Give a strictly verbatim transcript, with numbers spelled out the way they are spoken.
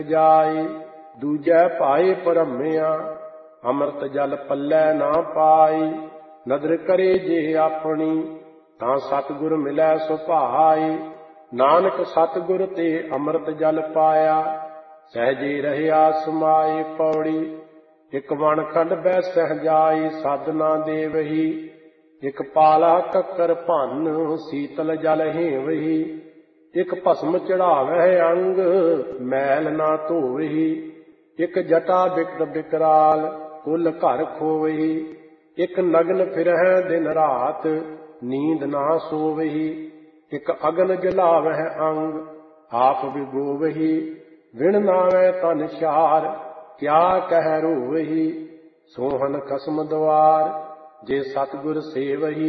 ਜਾਏ। ਦੂਜੈ ਭਾਏ ਭਰਮਿਆ ਅੰਮ੍ਰਿਤ ਜਲ ਪੱਲੇ ਨਾ ਪਾਈ। ਨਦਰ ਕਰੇ ਜੇ ਆਪਣੀ ਤਾਂ ਸਤਿਗੁਰ ਮਿਲੈ ਸੁਭਾਈ। ਨਾਨਕ ਸਤਿਗੁਰ ਤੇ ਅੰਮ੍ਰਿਤ ਜਲ ਪਾਇਆ ਸਹਿਜੇ ਰਹਿਆ ਸਮਾਏ। ਪੌੜੀ ਇਕ ਵਣ ਖੰਡ ਬੈ ਸਹਿਜਾਈ ਸਾਧਨਾ ਦੇਵਹੀ। ਇਕ ਪਾਲਾ ਕੱਕਰ ਭੰਨ ਸੀਤਲ ਜਲ ਹੇਵਹੀ। ਇਕ ਭਸਮ ਚੜਾਵਹਿ ਅੰਗ ਮੈਲ ਨਾ ਧੋਵਹੀ। ਇਕ ਜਟਾ ਬਿਕਟ ਬਿਕਰਾਲ ਕੁਲ ਘਰ ਖੋਵਹੀ। ਇਕ ਨਗਨ ਫਿਰਹਿ ਦਿਨ ਰਾਤ ਨੀਂਦ ਨਾ ਸੋਵਹੀ। ਇਕ ਅਗਨ ਜਲਾਵਹਿ ਅੰਗ ਆਪ ਵਿਗੋਵਹੀ। ਵਿਣ ਨਾਵੈ ਤਨ ਛਾਰ ਕਿਆ ਕਹਿ ਰੋਵਹੀ। ਸੋਹਨ ਖਸਮ ਦੁਆਰ ਜੇ ਸਤਿਗੁਰ ਸੇਵਹੀ।